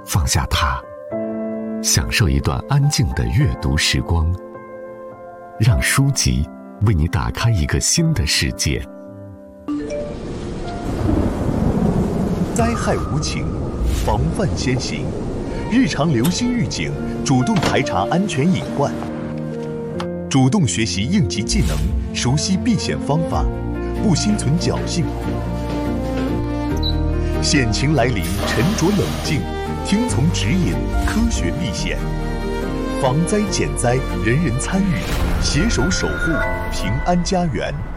放下它，享受一段安静的阅读时光，让书籍为你打开一个新的世界。 灾害无情，防范先行，日常流星预警，主动排查安全隐患，主动学习应急技能，熟悉避险方法，不心存侥幸。险情来临，沉着冷静，听从指引，科学避险。防灾减灾，人人参与，携手守护平安家园。